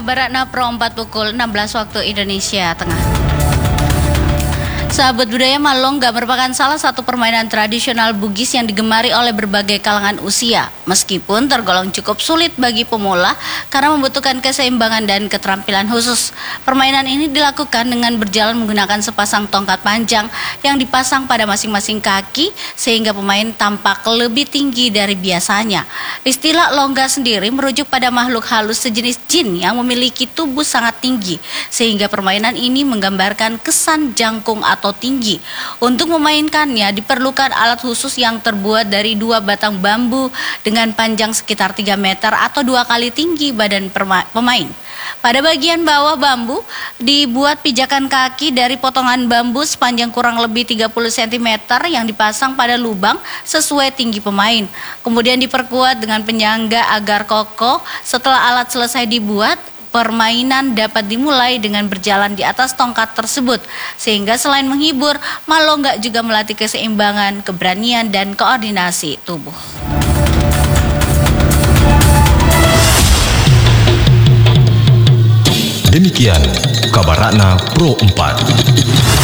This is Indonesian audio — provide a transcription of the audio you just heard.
kabar Ratna Pro 4 pukul 16 waktu Indonesia Tengah. Sahabat budaya, Malongga merupakan salah satu permainan tradisional Bugis yang digemari oleh berbagai kalangan usia. Meskipun tergolong cukup sulit bagi pemula karena membutuhkan keseimbangan dan keterampilan khusus. Permainan ini dilakukan dengan berjalan menggunakan sepasang tongkat panjang yang dipasang pada masing-masing kaki sehingga pemain tampak lebih tinggi dari biasanya. Istilah longga sendiri merujuk pada makhluk halus sejenis jin yang memiliki tubuh sangat tinggi sehingga permainan ini menggambarkan kesan jangkung atau tinggi. Untuk memainkannya diperlukan alat khusus yang terbuat dari 2 batang bambu dengan panjang sekitar 3 meter atau 2 kali tinggi badan pemain. Pada bagian bawah bambu dibuat pijakan kaki dari potongan bambu sepanjang kurang lebih 30 cm yang dipasang pada lubang sesuai tinggi pemain. Kemudian diperkuat dengan penyangga agar kokoh. Setelah alat selesai dibuat, permainan dapat dimulai dengan berjalan di atas tongkat tersebut, sehingga selain menghibur, Malongga juga melatih keseimbangan, keberanian, dan koordinasi tubuh. Demikian kabar Ratna Pro 4.